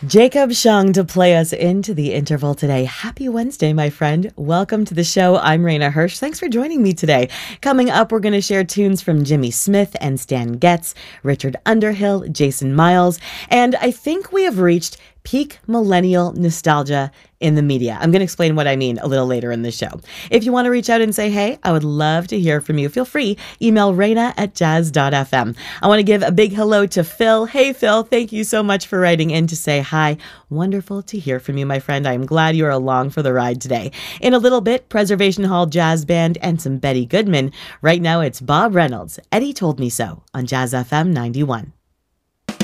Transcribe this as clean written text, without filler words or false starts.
Jacob Shung to play us into the interval today. Happy Wednesday, my friend. Welcome to the show. I'm Raina Hirsch. Thanks for joining me today. Coming up, we're going to share tunes from Jimmy Smith and Stan Getz, Richard Underhill, Jason Miles, and I think we have reached peak millennial nostalgia in the media. I'm going to explain what I mean a little later in the show. If you want to reach out and say, hey, I would love to hear from you. Feel free. Email Raina@jazz.fm. I want to give a big hello to Phil. Hey, Phil, thank you so much for writing in to say hi. Wonderful to hear from you, my friend. I'm glad you're along for the ride today. In a little bit, Preservation Hall Jazz Band and some Betty Goodman. Right now, it's Bob Reynolds. Eddie Told Me So on Jazz FM 91.